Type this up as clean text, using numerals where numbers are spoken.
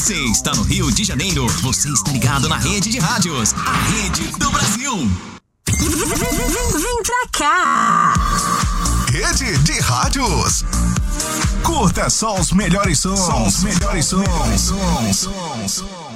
Você está no Rio de Janeiro, você está ligado na Rede de Rádios, a Rede do Brasil. Vem pra cá. Rede de Rádios. Curta só os melhores sons.